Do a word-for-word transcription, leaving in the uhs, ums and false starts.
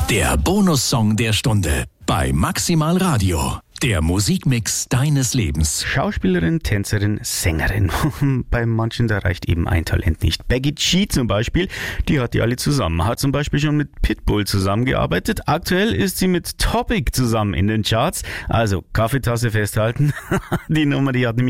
Der Bonussong der Stunde bei Maximal Radio. Der Musikmix deines Lebens. Schauspielerin, Tänzerin, Sängerin. Bei manchen, da reicht eben ein Talent nicht. Becky G zum Beispiel, die hat die alle zusammen. Hat zum Beispiel schon mit Pitbull zusammengearbeitet. Aktuell ist sie mit Topic zusammen in den Charts. Also Kaffeetasse festhalten. Die Nummer, die hat nämlich